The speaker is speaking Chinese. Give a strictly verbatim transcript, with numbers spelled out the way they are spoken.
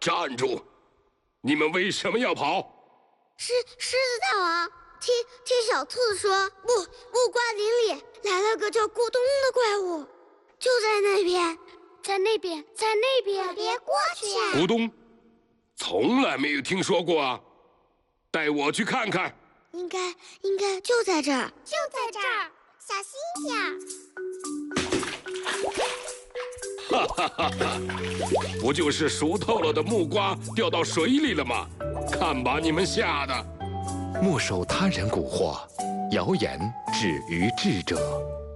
站住！你们为什么要跑？ 狮狮子大王，听听小兔子说，木木瓜林里来了个叫咕咚的怪物，就在那边，在那边，在那边， 别过去呀！ 咕咚，从来没有听说过啊！带我去看看。 应该应该就在这儿， 就在这儿，小心点。 哈哈哈哈！不就是熟透了的木瓜掉到水里了吗？看把你们吓的！ 莫受他人蛊惑，谣言止于智者。